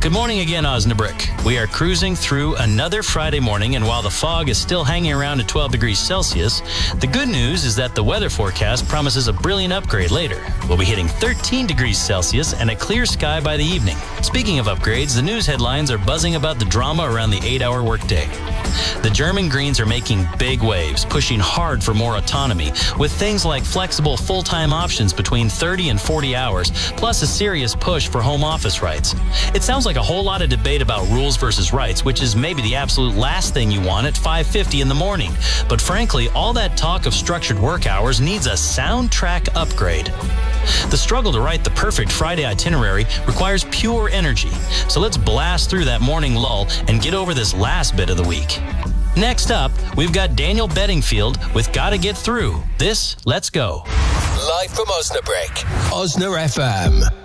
Good morning again, Osnabrück. We are cruising through another Friday morning, and while the fog is still hanging around at 12 degrees Celsius, the good news is that the weather forecast promises a brilliant upgrade later. We'll be hitting 13 degrees Celsius and a clear sky by the evening. Speaking of upgrades, the news headlines are buzzing about the drama around the 8-hour workday. The German Greens are making big waves, pushing hard for more autonomy, with things like flexible full-time options between 30 and 40 hours, plus a serious push for home office rights. It sounds like a whole lot of debate about rules versus rights, which is maybe the absolute last thing you want at 5:50 in the morning. But frankly, all that talk of structured work hours needs a soundtrack upgrade. The struggle to write the perfect Friday itinerary requires pure energy. So let's blast through that morning lull and get over this last bit of the week. Next up, we've got Daniel Bedingfield with Gotta Get Through. This, Let's Go. Live from Osnabrück, Osna FM.